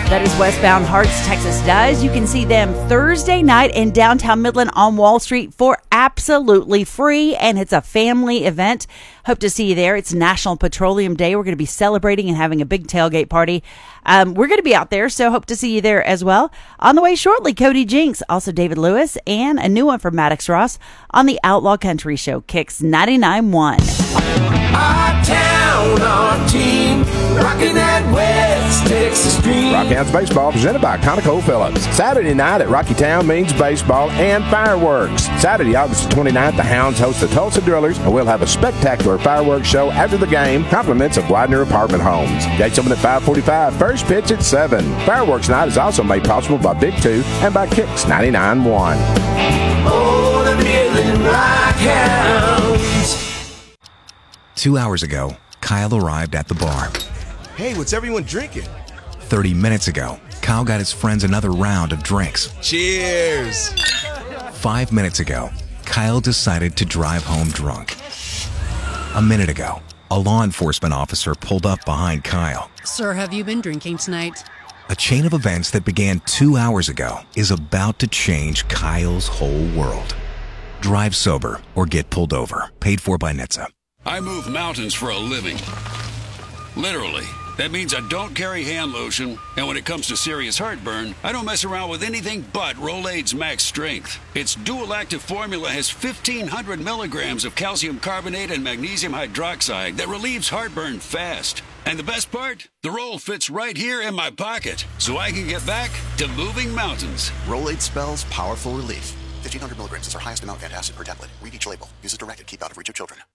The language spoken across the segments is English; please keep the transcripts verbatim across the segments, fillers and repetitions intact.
That is Westbound Hearts, Texas Does. You can see them Thursday night in downtown Midland on Wall Street for absolutely free, and it's a family event. Hope to see you there. It's National Petroleum Day. We're going to be celebrating and having a big tailgate party. Um, we're going to be out there, so hope to see you there as well. On the way shortly, Cody Jinks, also David Lewis, and a new one from Maddox Ross on the Outlaw Country Show, Kicks ninety-nine point one. Our town, our team, rocking that West Texas dream. Rocky Hounds Baseball presented by Conoco Phillips. Saturday night at Rocky Town means baseball and fireworks. Saturday, August twenty-ninth, the Hounds host the Tulsa Drillers, and we'll have a spectacular fireworks show after the game. Compliments of Widener Apartment Homes. Gates open at five forty-five. First pitch at seven. Fireworks night is also made possible by Big Two and by Kicks ninety-nine point one. Oh, the Midland Rock Hounds. Two hours ago, Kyle arrived at the bar. Hey, what's everyone drinking? Thirty minutes ago, Kyle got his friends another round of drinks. Cheers! Five minutes ago, Kyle decided to drive home drunk. A minute ago, a law enforcement officer pulled up behind Kyle. Sir, have you been drinking tonight? A chain of events that began two hours ago is about to change Kyle's whole world. Drive sober or get pulled over. Paid for by N H T S A. I move mountains for a living. Literally. That means I don't carry hand lotion, and when it comes to serious heartburn, I don't mess around with anything but Rolaids Max Strength. Its dual-active formula has fifteen hundred milligrams of calcium carbonate and magnesium hydroxide that relieves heartburn fast. And the best part? The roll fits right here in my pocket, so I can get back to moving mountains. Rolaids spells powerful relief. fifteen hundred milligrams is our highest amount of antacid per tablet. Read each label. Use as directed. Keep out of reach of children.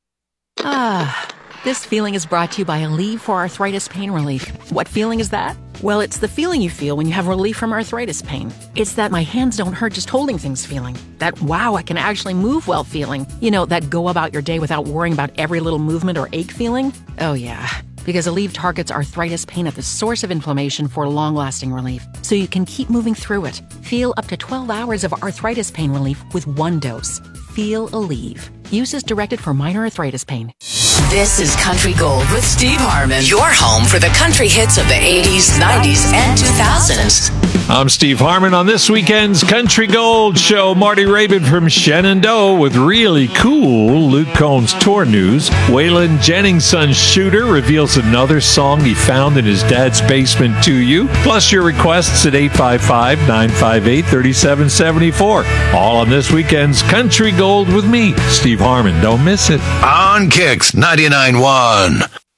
Ah, this feeling is brought to you by Aleve for arthritis pain relief. What feeling is that? Well, it's the feeling you feel when you have relief from arthritis pain. It's that my hands don't hurt just holding things feeling. That wow, I can actually move well feeling. You know, that go about your day without worrying about every little movement or ache feeling. Oh yeah, because Aleve targets arthritis pain at the source of inflammation for long-lasting relief, so you can keep moving through it. Feel up to twelve hours of arthritis pain relief with one dose. Feel Aleve. Use as directed for minor arthritis pain. This is Country Gold with Steve Harmon. Your home for the country hits of the eighties, nineties, and two thousands. I'm Steve Harmon on this weekend's Country Gold Show. Marty Rabin from Shenandoah with really cool Luke Combs tour news. Waylon Jennings' son Shooter reveals another song he found in his dad's basement to you. Plus your requests at eight five five, nine five eight, three seven seven four. All on this weekend's Country Gold with me, Steve Harmon. Don't miss it. On Kicks ninety-nine point one.